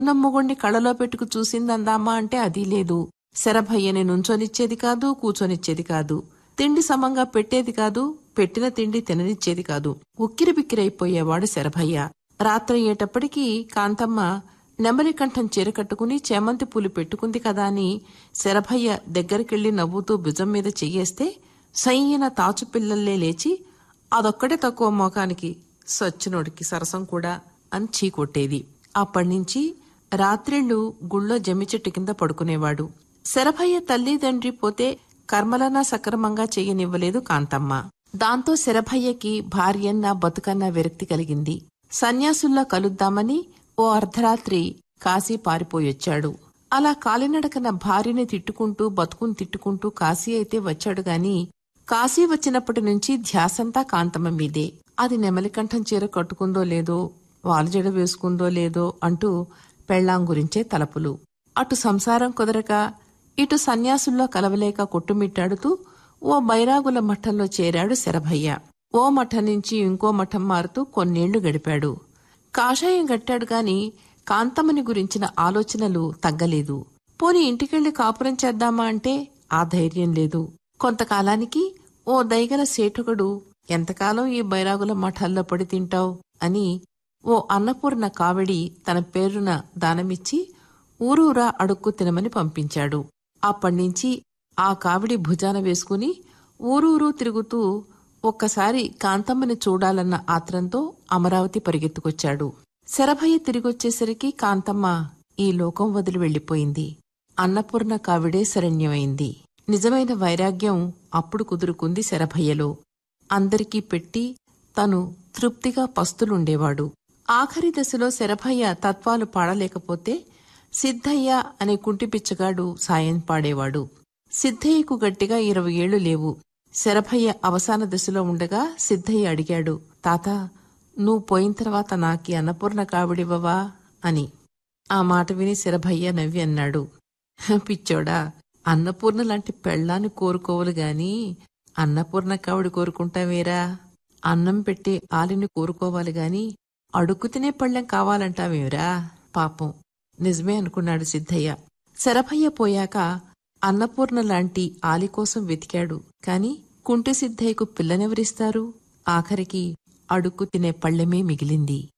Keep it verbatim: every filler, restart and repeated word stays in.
నమ్ముగుండి కళ్ళలో పెట్టుకు చూసిందందామా అంటే అదీ లేదు. శరభయ్యని నుంచొనిచ్చేది కాదు, కూచొనిచ్చేది కాదు. తిండి సమంగా పెట్టేది కాదు, పెట్టిన తిండి తిననిచ్చేది కాదు. ఉక్కిరిబిక్కిరైపోయేవాడు శరభయ్య. రాత్రయ్యేటప్పటికీ కాంతమ్మ నెమలికంఠం చీర కట్టుకుని చేమంతి పూలు పెట్టుకుంది కదా అని శరభయ్య దగ్గరికెళ్లి నవ్వుతూ భుజం మీద చెయ్యేస్తే సయ్యన తాచుపిల్లల్లే లేచి అదొక్కడే తక్కువ మోకానికి, సచ్చినోడికి సరసం కూడా అని చీకొట్టేది. అప్పటినుంచి రాత్రిళ్లు గుళ్ళో జమ్మి చెట్టు కింద పడుకునేవాడు. శరభయ్య తల్లి తండ్రి పోతే కర్మలన్నా సక్రమంగా చెయ్యనివ్వలేదు కాంతమ్మ. దాంతో శరభయ్యకి భార్యన్నా బతుకన్నా విరక్తి కలిగింది. సన్యాసుల్లా కలుద్దామని ఓ అర్ధరాత్రి కాశీ పారిపోయొచ్చాడు. అలా కాలినడకన భార్యని తిట్టుకుంటూ బతుకుని తిట్టుకుంటూ కాశీ అయితే వచ్చాడు గాని కాశీ వచ్చినప్పటి నుంచి ధ్యాసంతా కాంతమ్మ మీదే. అది నెమలికంఠం చీర కట్టుకుందో లేదో, వాలుజడ వేసుకుందో లేదో అంటూ పెళ్లాం గురించే తలపులు. అటు సంసారం కుదరక ఇటు సన్యాసుల్లో కలవలేక కొట్టుమిట్టాడుతూ ఓ బైరాగుల మఠంలో చేరాడు శరభయ్య. ఓ మఠం నుంచి ఇంకో మఠం మారుతూ కొన్నేళ్లు గడిపాడు. కాషాయం గట్టాడు గాని కాంతమ్మని గురించిన ఆలోచనలు తగ్గలేదు. పోని ఇంటికెళ్లి కాపురం చేద్దామా అంటే ఆ ధైర్యం లేదు. కొంతకాలానికి ఓ దైగల సేఠుగడు ఎంతకాలం ఈ బైరాగుల మఠాల్లో పడి తింటావు అని ఓ అన్నపూర్ణ కావిడి తన పేరున దానమిచ్చి ఊరూరా అడుక్కు తినమని పంపించాడు. అప్పటినుంచి ఆ కావిడి భుజాన వేసుకుని ఊరూరు తిరుగుతూ ఒక్కసారి కాంతమ్మని చూడాలన్న ఆత్రంతో అమరావతి పరిగెత్తుకొచ్చాడు. శరభయ్య తిరిగొచ్చేసరికి కాంతమ్మ ఈ లోకం వదిలి వెళ్లిపోయింది. అన్నపూర్ణ కావిడే శరణ్యమైంది. నిజమైన వైరాగ్యం అప్పుడు కుదురుకుంది శరభయ్యలో. అందరికీ పెట్టి తను తృప్తిగా పస్తులుండేవాడు. ఆఖరి దశలో శరభయ్య తత్వాలు పాడలేకపోతే సిద్ధయ్య అనే కుంటిపిచ్చగాడు సాయం పాడేవాడు. సిద్ధయ్యకు గట్టిగా ఇరవై ఏళ్లు లేవు. శరభయ్య అవసాన దశలో ఉండగా సిద్ధయ్య అడిగాడు, తాత నువ్వు పోయిన తర్వాత నాకి అన్నపూర్ణ కావిడివ్వవా అని. ఆ మాట విని శరభయ్య నవ్వి అన్నాడు, పిచ్చోడా, అన్నపూర్ణ లాంటి పెళ్ళాన్ని కోరుకోవాలి గాని అన్నపూర్ణ కావిడి కోరుకుంటావేరా? అన్నం పెట్టే ఆలిని కోరుకోవాలి గాని అడుక్కు తినే పళ్ళెం కావాలంటావేరా? పాపం నిజమే అనుకున్నాడు సిద్ధయ్య. శరభయ్య పోయాక అన్నపూర్ణ లాంటి ఆలి కోసం వెతికాడు. కాని కుంటి సిద్ధయ్యకు పిల్లనెవరిస్తారు? ఆఖరికి అడుక్కు తినే పళ్ళెమే మిగిలింది.